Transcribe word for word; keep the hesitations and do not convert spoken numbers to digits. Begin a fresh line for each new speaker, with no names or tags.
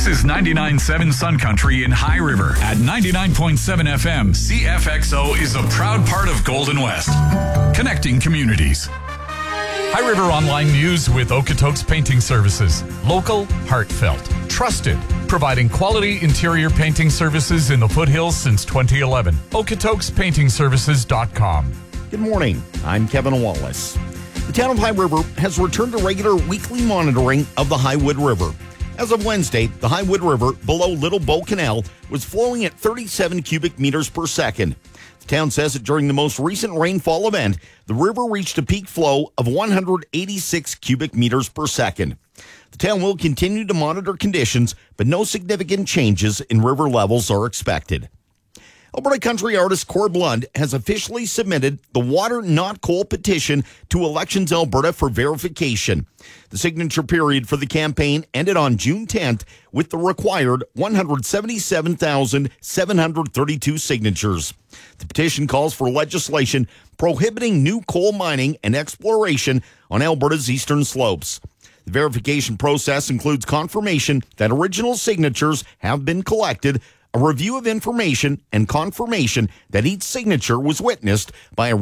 This is ninety-nine point seven Sun Country in High River. At ninety-nine point seven F M, C F X O is a proud part of Golden West, connecting communities. High River Online News with Okotoks Painting Services. Local, heartfelt, trusted. Providing quality interior painting services in the foothills since twenty eleven. Okotoks Painting Services dot com.
Good morning. I'm Kevin Wallace. The town of High River has returned to regular weekly monitoring of the Highwood River. As of Wednesday, the Highwood River below Little Bow Canal was flowing at thirty-seven cubic meters per second. The town says that during the most recent rainfall event, the river reached a peak flow of one hundred eighty-six cubic meters per second. The town will continue to monitor conditions, but no significant changes in river levels are expected. Alberta country artist Corb Lund has officially submitted the Water Not Coal petition to Elections Alberta for verification. The signature period for the campaign ended on June tenth with the required one hundred seventy-seven thousand seven hundred thirty-two signatures. The petition calls for legislation prohibiting new coal mining and exploration on Alberta's eastern slopes. The verification process includes confirmation that original signatures have been collected, a review of information, and confirmation that each signature was witnessed by a